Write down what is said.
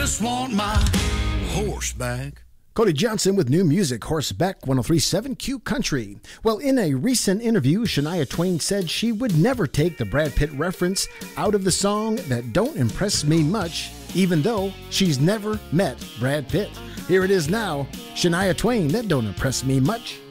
just want my horse back. Cody Johnson with new music, Horseback, 103.7 Q Country. Well, in a recent interview, Shania Twain said she would never take the Brad Pitt reference out of the song That Don't Impress Me Much, even though she's never met Brad Pitt. Here it is now, Shania Twain, That Don't Impress Me Much.